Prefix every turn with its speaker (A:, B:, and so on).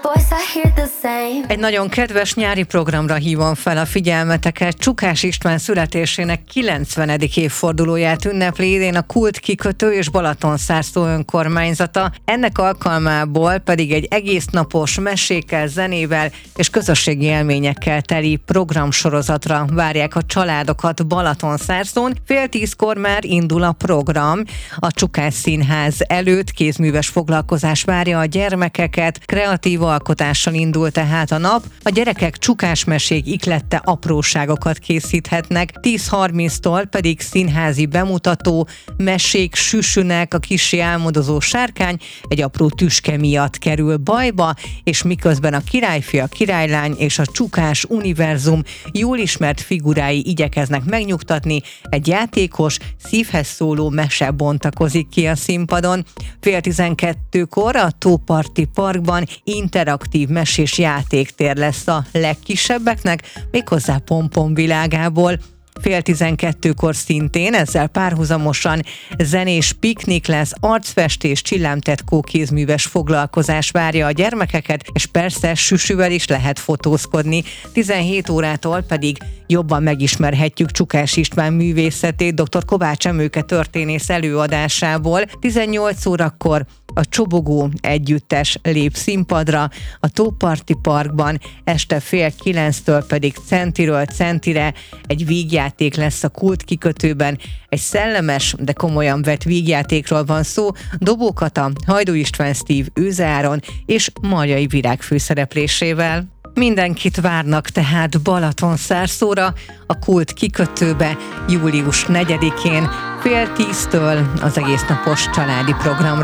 A: Egy nagyon kedves nyári programra hívom fel a figyelmeteket. Csukás István születésének 90. évfordulóját ünnepli idén a Kult kikötő és Balatonszárszó önkormányzata. Ennek alkalmából pedig egy egész napos mesékkel, zenével és közösségi élményekkel teli programsorozatra várják a családokat Balatonszárszón. 9:30 már indul a program. A Csukás Színház előtt kézműves foglalkozás várja a gyermekeket, kreatív alkotással indul tehát a nap. A gyerekek csukásmesék iklette apróságokat készíthetnek, 10:30-tól pedig színházi bemutató, mesék süsünek, a kissé álmodozó sárkány egy apró tüske miatt kerül bajba, és miközben a királyfi, a királylány és a csukás univerzum jól ismert figurái igyekeznek megnyugtatni, egy játékos, szívhez szóló mese bontakozik ki a színpadon. 11:30 a Tóparti Parkban interaktív mesés játéktér lesz a legkisebbeknek, méghozzá pompon világából. 11:30 szintén ezzel párhuzamosan zenés piknik lesz, arcfestés, csillámtetkó kézműves foglalkozás várja a gyermekeket, és persze süsüvel is lehet fotózkodni. 17 órától pedig jobban megismerhetjük Csukás István művészetét dr. Kovács Emőke történész előadásából. 18 órakor a Csobogó együttes lép színpadra, a Tóparti Parkban, este 8:30 pedig centiről centire egy vígjáték lesz a Kult kikötőben. Egy szellemes, de komolyan vett vígjátékról van szó, Dobó Kata, Hajdú István Steve, Őze Áron és Marjai Virág főszereplésével. Mindenkit várnak tehát Balatonszárszóra, a Kult kikötőbe július 4-én 9:30 az egésznapos családi programra.